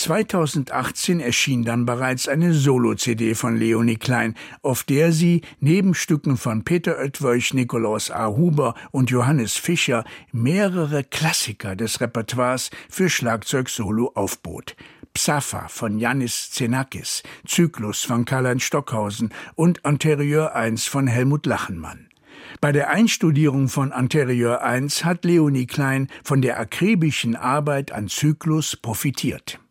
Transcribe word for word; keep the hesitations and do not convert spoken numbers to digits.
zweitausendachtzehn erschien dann bereits eine Solo-C D von Leonie Klein, auf der sie neben Stücken von Peter Oetwolch, Nikolaus A. Huber und Johannes Fischer mehrere Klassiker des Repertoires für Schlagzeug-Solo aufbot. Psapha von Yannis Xenakis, Zyklus von Karl-Heinz Stockhausen und Interieur eins von Helmut Lachenmann. Bei der Einstudierung von Interieur eins hat Leonie Klein von der akribischen Arbeit an Zyklus profitiert.